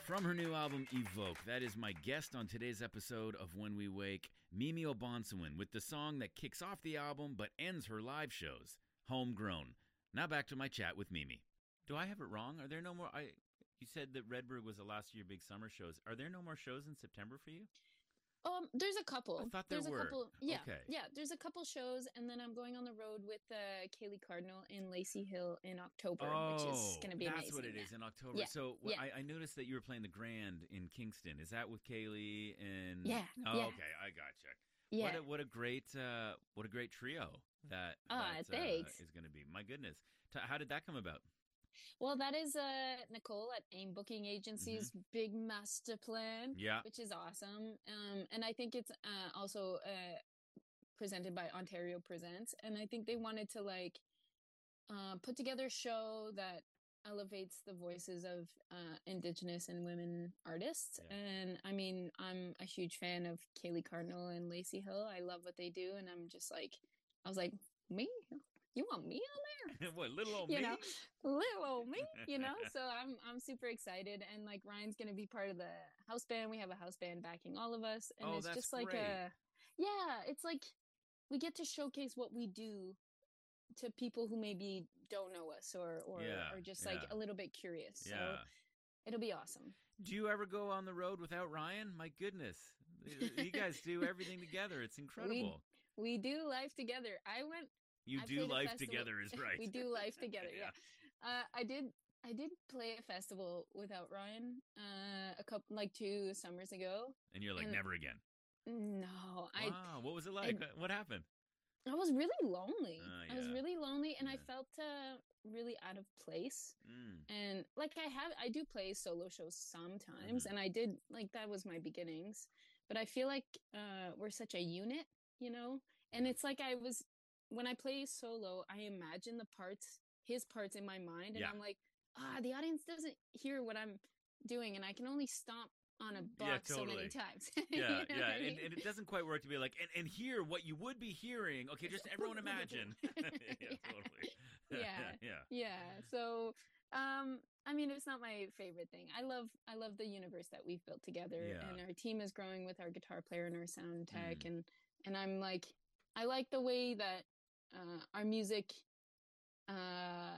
From her new album, Evoke, that is my guest on today's episode of When We Wake, Mimi Obansewin, with the song that kicks off the album but ends her live shows, Homegrown. Now back to my chat with Mimi. Do I have it wrong? Are there no more... You said that Redbird was the last of your big summer shows. Are there no more shows in September for you? There's a couple. I thought there were. A couple, yeah, okay. Yeah, there's a couple shows, and then I'm going on the road with Kaylee Cardinal in Lacey Hill in October, which is going to be amazing. That's what it is, in October. Yeah. So yeah. I noticed that you were playing the Grand in Kingston. Is that with Kaylee and? Yeah. Oh, yeah. okay, I gotcha. Yeah. What a great trio that thanks. is going to be. My goodness, how did that come about? Well, that is Nicole at AIM Booking Agency's big master plan, which is awesome. And I think it's also presented by Ontario Presents. And I think they wanted to put together a show that elevates the voices of Indigenous and women artists. Yeah. And I mean, I'm a huge fan of Kaylee Cardinal and Lacey Hill. I love what they do. And I'm just I was like, me? You want me on there? What, little old me? Little old me, So I'm super excited, and Ryan's gonna be part of the house band. We have a house band backing all of us, and it's just great. It's like we get to showcase what we do to people who maybe don't know us or just a little bit curious. So it'll be awesome. Do you ever go on the road without Ryan? My goodness, you guys do everything together. It's incredible. We do life together. You do life together is right. We do life together. Yeah. I did play a festival without Ryan a couple 2 summers ago. And you're like, never again. No. Wow. What was it like? What happened? I was really lonely. Yeah. I was really lonely, and I felt really out of place. And I do play solo shows sometimes, and I did that was my beginnings. But I feel like we're such a unit, and it's when I play solo, I imagine his parts in my mind, and I'm like, the audience doesn't hear what I'm doing, and I can only stomp on a box so many times. Yeah, and it doesn't quite work to be like, and hear what you would be hearing. Okay, just everyone imagine. Yeah, totally. Yeah. So, I mean, it's not my favorite thing. I love the universe that we've built together, and our team is growing with our guitar player and our sound tech, and I'm like, I like the way that our music, I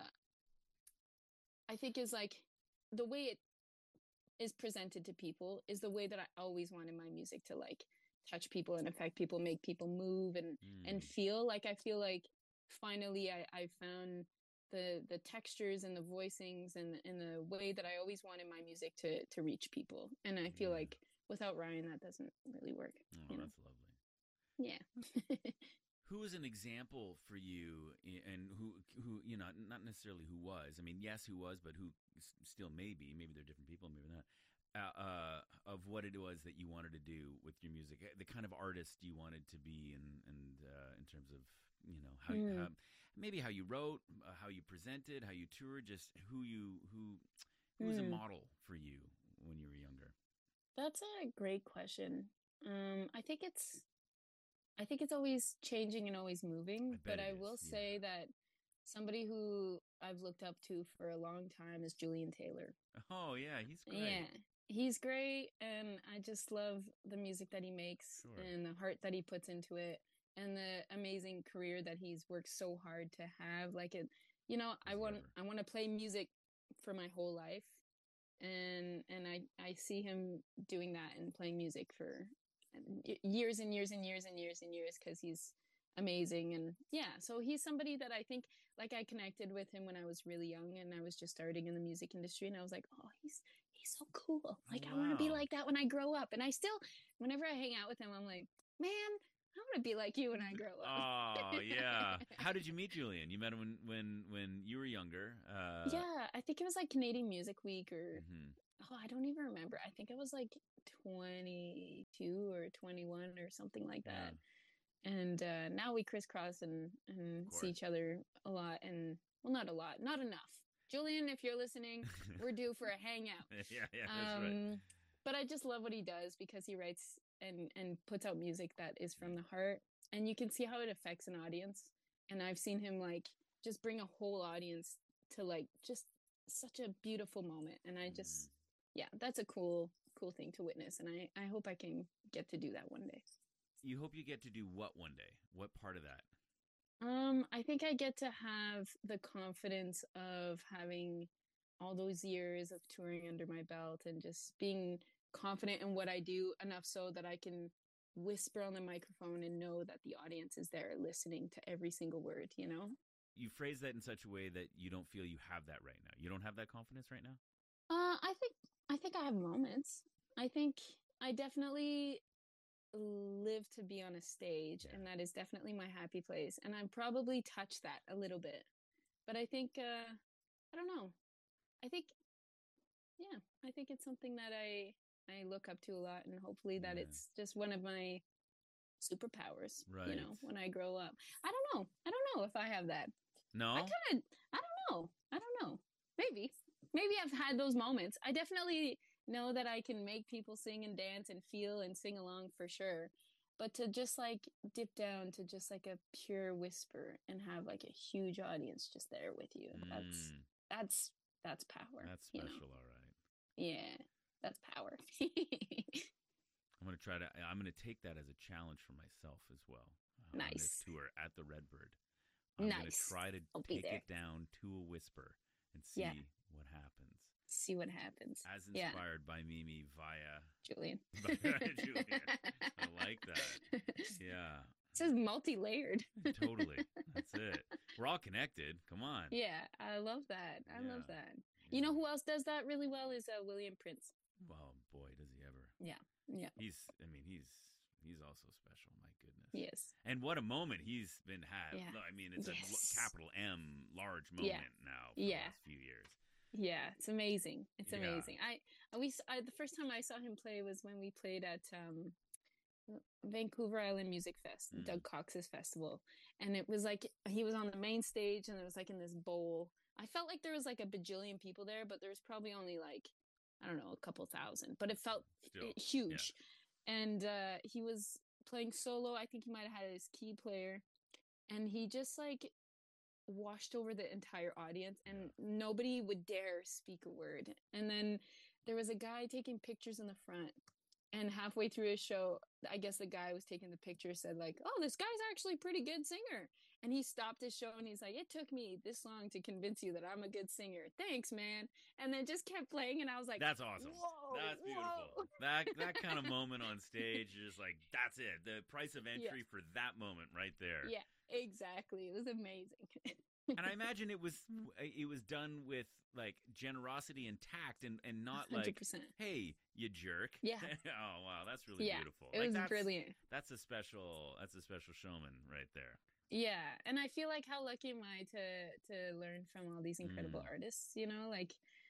think is the way it is presented to people is the way that I always wanted my music to touch people and affect people, make people move and feel. I feel like finally I found the textures and the voicings and the way that I always wanted my music to reach people. And I feel like without Ryan, that doesn't really work. Oh, that's lovely. Yeah. Who is an example for you, and who not necessarily who was? I mean, yes, who was, but who still maybe they're different people, maybe not. Of what it was that you wanted to do with your music, the kind of artist you wanted to be, and in terms of how maybe how you wrote, how you presented, how you toured, just who was a model for you when you were younger. That's a great question. I think it's always changing and always moving, but I will say that somebody who I've looked up to for a long time is Julian Taylor. Oh yeah, he's great. Yeah, he's great, and I just love the music that he makes and the heart that he puts into it, and the amazing career that he's worked so hard to have. I want to play music for my whole life, and I see him doing that and playing music for years and years and years and years and years, because he's amazing. And so he's somebody that I think I connected with him when I was really young and I was just starting in the music industry, and I was like, oh, he's so cool. I want to be like that when I grow up. And I still, whenever I hang out with him, I'm like, man, I want to be like you when I grow up. Oh yeah. How did you meet Julian? You met him when you were younger. I think it was Canadian Music Week or I don't even remember. I think it was 22 or 21 or something like that. And now we crisscross and see each other a lot. And not a lot, not enough. Julian, if you're listening, we're due for a hangout. That's right. But I just love what he does, because he writes and puts out music that is from the heart, and you can see how it affects an audience. And I've seen him just bring a whole audience to just such a beautiful moment. And I just that's a cool thing to witness, and I hope I can get to do that one day. You hope you get to do what one day? What part of that? I think I get to have the confidence of having all those years of touring under my belt and just being confident in what I do enough so that I can whisper on the microphone and know that the audience is there listening to every single word, you know? You phrase that in such a way that you don't feel you have that right now. You don't have that confidence right now? I think I have moments. I think I definitely live to be on a stage, and that is definitely my happy place. And I probably touch that a little bit. But I think I don't know. I think I think it's something that I look up to a lot, and hopefully that it's just one of my superpowers, right. You know, when I grow up. I don't know if I have that. No? I don't know. Maybe I've had those moments. I definitely know that I can make people sing and dance and feel and sing along for sure. But to just like dip down to just like a pure whisper and have like a huge audience just there with you. That's power. That's special, you know? All right. Yeah, that's power. I'm gonna take that as a challenge for myself as well. Nice. On this tour at the Redbird. I'm gonna try to take it down to a whisper and see what happens. See what happens. As inspired by Mimi via Julian. Julian. I like that. Yeah. This is multi-layered. Totally. That's it. We're all connected. Come on. Yeah, I love that. I love that. You know who else does that really well is William Prince. Well, boy, does he ever. Yeah. He's also special. My goodness. Yes. And what a moment he's been had. Yeah. I mean, it's a capital M large moment now for the last few years. Yeah, it's amazing. It's amazing. The first time I saw him play was when we played at Vancouver Island Music Fest, Doug Cox's festival. And it was like, he was on the main stage and it was like in this bowl. I felt like there was like a bajillion people there, but there was probably only like, I don't know, a couple thousand, but it felt huge. Yeah. And he was playing solo. I think he might have had his key player. And he just like washed over the entire audience and nobody would dare speak a word. And then there was a guy taking pictures in the front. And halfway through his show, I guess the guy was taking the picture said like, "Oh, this guy's actually a pretty good singer." And he stopped his show and he's like, "It took me this long to convince you that I'm a good singer. Thanks, man." And then just kept playing. And I was like, "That's awesome. Whoa, that's beautiful." That kind of moment on stage, you're just like, that's it. The price of entry for that moment right there. Yeah, exactly. It was amazing. And I imagine it was done with like generosity and tact and not 100%. Like, "Hey, you jerk." Yeah. Oh wow, that's really beautiful. It was brilliant. That's a special showman right there. Yeah, and I feel like how lucky am I to learn from all these incredible artists, you know, like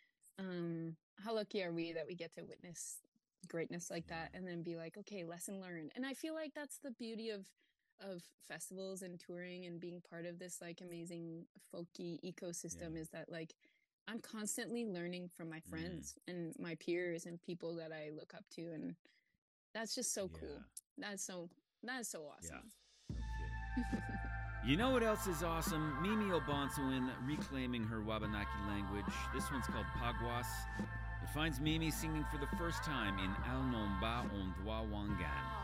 how lucky are we that we get to witness greatness like that and then be like, okay, lesson learned. And I feel like that's the beauty of festivals and touring and being part of this like amazing folky ecosystem is that like I'm constantly learning from my friends and my peers and people that I look up to, and that's just so cool. That is so awesome. Yeah. You know what else is awesome? Mimi Obansoin reclaiming her Wabanaki language. This one's called Pagwas. It finds Mimi singing for the first time in Al Nomba on Dwa Wangan.